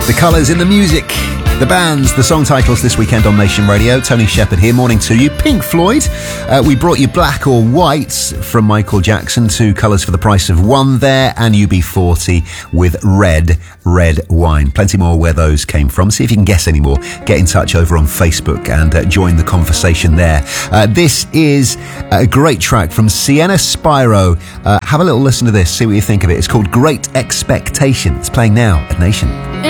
The colours in the music, the bands, the song titles this weekend on Nation Radio. Tony Shepherd here, morning to you. Pink Floyd, we brought you Black or White from Michael Jackson, 2 colours for the price of 1 there, and UB40 with Red Wine. Plenty more where those came from. See if you can guess any more. Get in touch over on Facebook and join the conversation there. This is a great track from Sienna Spyro. Have a little listen to this, see what you think of it. It's called Great Expectation. It's playing now at Nation.